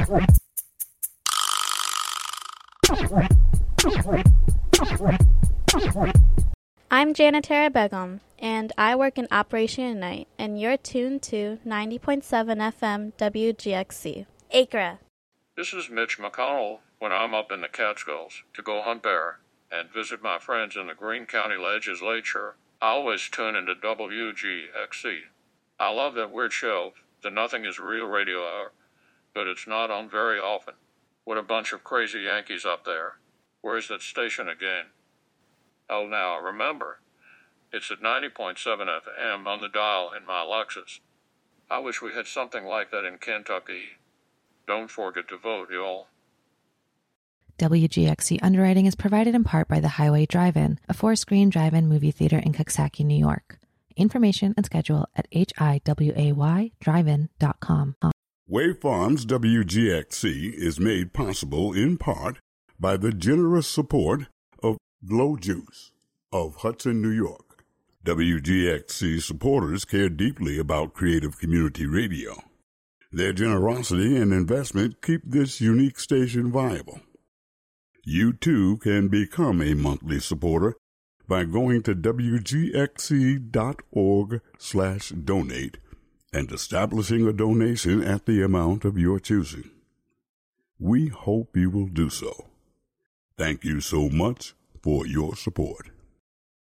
I'm Janitera Begum, and I work in Operation Unite, and you're tuned to 90.7 FM WGXC. Acre. This is Mitch McConnell when I'm up in the Catskills to go hunt bear and visit my friends in the Greene County Legislature. I always tune into WGXC. I love that weird show, the Nothing is Real radio hour, but it's not on very often. What a bunch of crazy Yankees up there. Where's that station again? Oh, now, remember, it's at 90.7 FM on the dial in my Lexus. I wish we had something like that in Kentucky. Don't forget to vote, y'all. WGXC underwriting is provided in part by the Highway Drive-In, a 4-screen drive-in movie theater in Coxsackie, New York. Information and schedule at hiwaydrivein.com. Wave Farms WGXC is made possible in part by the generous support of Glow Juice of Hudson, New York. WGXC supporters care deeply about creative community radio. Their generosity and investment keep this unique station viable. You too can become a monthly supporter by going to wgxc.org/donate and establishing a donation at the amount of your choosing. We hope you will do so. Thank you so much for your support.